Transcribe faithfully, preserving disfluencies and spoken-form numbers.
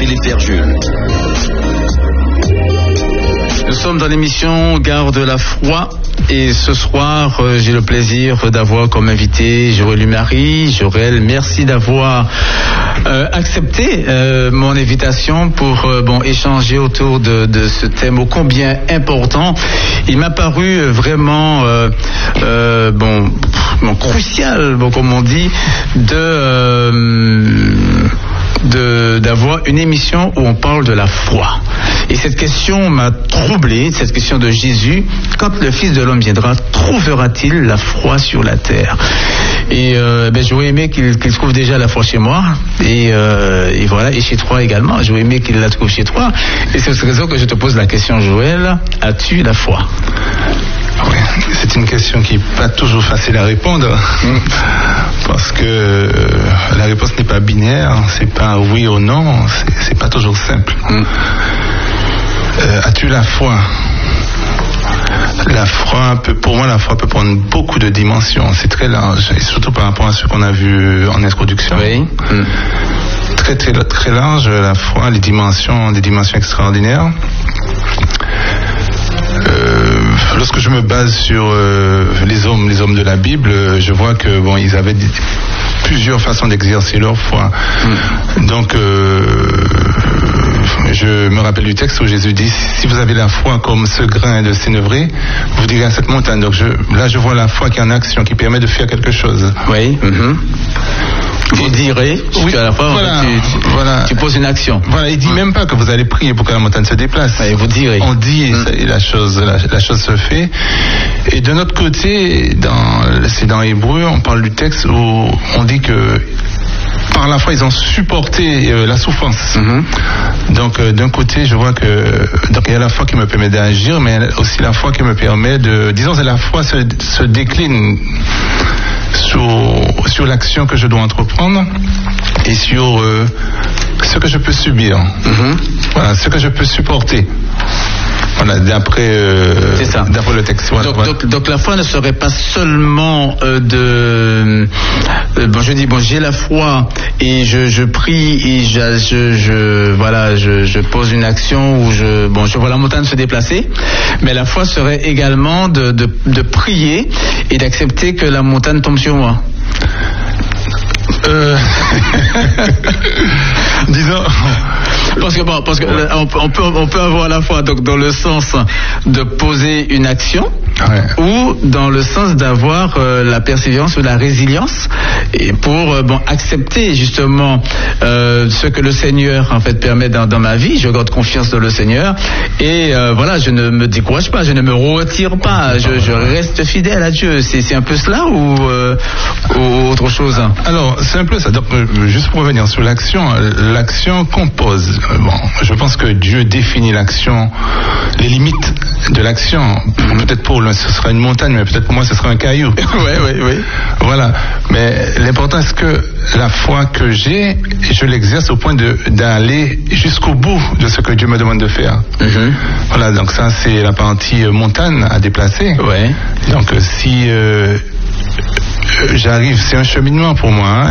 Philippe Verjules. Nous sommes dans l'émission Garde la foi et ce soir euh, j'ai le plaisir d'avoir comme invité Joël Marie. Joël, merci d'avoir euh, accepté euh, mon invitation pour euh, bon échanger autour de, de ce thème ô combien important. Il m'a paru vraiment euh, euh, bon, bon crucial, bon comme on dit, de euh, de d'avoir une émission où on parle de la foi. Et cette question m'a troublé, cette question de Jésus, quand le Fils de l'homme viendra, trouvera-t-il la foi sur la terre? Et euh, ben, j'aurais aimé qu'il, qu'il trouve déjà la foi chez moi, et, euh, et voilà, et chez toi également, j'aurais aimé qu'il la trouve chez toi. Et c'est pour cette raison que je te pose la question, Joël, as-tu la foi? Oui, c'est une question qui n'est pas toujours facile à répondre, mmh. parce que euh, la réponse n'est pas binaire, c'est pas oui ou non, c'est, c'est pas toujours simple. Mmh. Euh, as-tu la foi? La foi peut, pour moi, la foi peut prendre beaucoup de dimensions. C'est très large, et surtout par rapport à ce qu'on a vu en introduction. Oui. Mmh. Très, très, très large, la foi, les dimensions, des dimensions extraordinaires. Euh, lorsque je me base sur euh, les hommes, les hommes de la Bible, je vois que bon, ils avaient des, plusieurs façons d'exercer leur foi. Mmh. Donc, euh, je me rappelle du texte où Jésus dit: si vous avez la foi comme ce grain de sénévré, vous direz à cette montagne. Donc, je, là, je vois la foi qui est en action, qui permet de faire quelque chose. Oui. Mmh. Vous direz, oui, à la fois, voilà, tu, tu, voilà. tu poses une action. Voilà, il dit mmh. même pas que vous allez prier pour que la montagne se déplace. Oui, vous direz. On dit, mmh. et la chose, la, la chose se fait. Et de notre côté, dans, c'est dans Hébreu, on parle du texte où on dit que par la foi, ils ont supporté euh, la souffrance. Mmh. Donc, euh, d'un côté, je vois que donc il y a la foi qui me permet d'agir, mais aussi la foi qui me permet de, disons, c'est la foi se, se décline sur, sur l'action que je dois entreprendre et sur euh, ce que je peux subir. Mmh. Voilà, ce que je peux supporter. Voilà, d'après, euh, c'est ça. D'après le texte. Voilà, donc, voilà. donc, donc la foi ne serait pas seulement euh, de... Euh, bon, je dis, bon, j'ai la foi et je, je prie et je, je, je, voilà, je, je pose une action où je, bon, je vois la montagne se déplacer, mais la foi serait également de, de, de prier et d'accepter que la montagne tombe sur moi. Euh... Disons... Parce que bon, parce que ouais. on, on peut on peut avoir à la fois donc dans le sens de poser une action, ouais. ou dans le sens d'avoir euh, la persévérance ou la résilience et pour euh, bon accepter justement euh, ce que le Seigneur en fait permet dans, dans ma vie. Je garde confiance dans le Seigneur et euh, voilà, je ne me décourage pas, je ne me retire pas, je, je reste fidèle à Dieu. C'est c'est un peu cela ou, euh, ou autre chose? Alors c'est un peu ça. Donc juste pour revenir sur l'action, l'action compose. Bon, je pense que Dieu définit l'action, les limites de l'action. Mmh. Peut-être pour l'un, ce sera une montagne, mais peut-être pour moi, ce sera un caillou. Oui, oui, oui. Voilà. Mais l'important, c'est que la foi que j'ai, je l'exerce au point de, d'aller jusqu'au bout de ce que Dieu me demande de faire. Mmh. Voilà, donc ça, c'est la partie montagne à déplacer. Ouais. Donc, si... Euh, j'arrive, c'est un cheminement pour moi, hein.